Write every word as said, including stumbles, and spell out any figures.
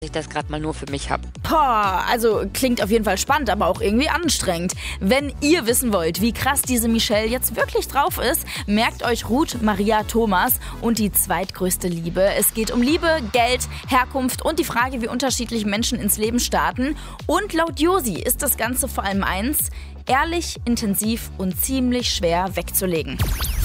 ich das gerade mal nur für mich habe. Boah, also klingt auf jeden Fall spannend, aber auch irgendwie anstrengend. Wenn ihr wissen wollt, wie krass diese Michelle jetzt wirklich drauf ist, merkt euch Ruth Maria Thomas und die zweitgrößte Liebe. Es geht um Liebe, Geld, Herkunft und die Frage, wie unterschiedlich Menschen ins Leben starten. Und laut Josi ist das Ganze vor allem eins: ehrlich, intensiv und ziemlich schwer wegzulegen.